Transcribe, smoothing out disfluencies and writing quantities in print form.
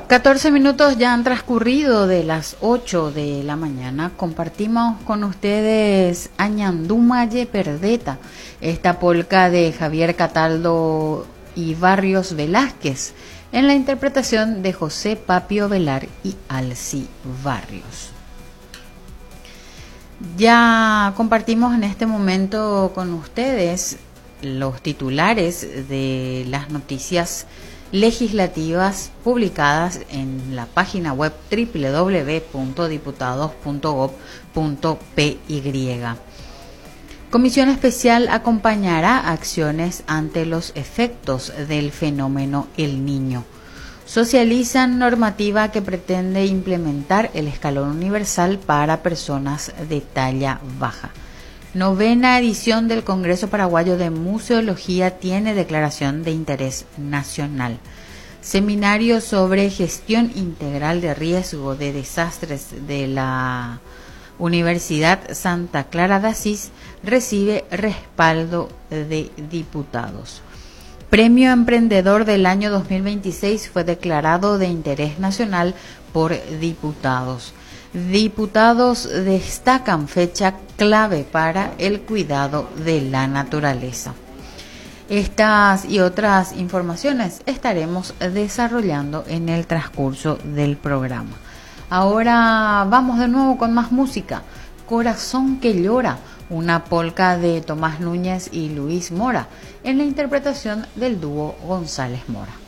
14 minutos ya han transcurrido de las 8 de la mañana. Compartimos con ustedes Añandumaye Perdeta, esta polca de Javier Cataldo y Barrios Velázquez, en la interpretación de José Papio Velar y Alci Barrios. Ya compartimos en este momento con ustedes los titulares de las noticias legislativas publicadas en la página web www.diputados.gov.py. Comisión Especial acompañará acciones ante los efectos del fenómeno El Niño. Socializan normativa que pretende implementar el escalón universal para personas de talla baja. Novena edición del Congreso Paraguayo de Museología tiene declaración de interés nacional. Seminario sobre gestión integral de riesgo de desastres de la Universidad Santa Clara de Asís recibe respaldo de diputados. Premio Emprendedor del año 2026 fue declarado de interés nacional por diputados. Diputados destacan fecha clave para el cuidado de la naturaleza. Estas y otras informaciones estaremos desarrollando en el transcurso del programa. Ahora vamos de nuevo con más música. Corazón que llora, una polca de Tomás Núñez y Luis Mora, en la interpretación del dúo González Mora.